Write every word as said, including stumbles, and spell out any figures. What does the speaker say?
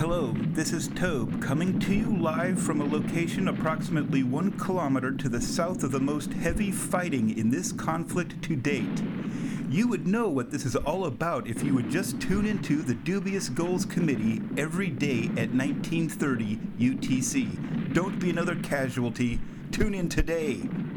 Hello, this is Tobe, coming to you live from a location approximately one kilometer to the south of the most heavy fighting in this conflict to date. You would know what this is all about if you would just tune into the Dubious Goals Committee every day at nineteen thirty U T C. Don't be another casualty. Tune in today.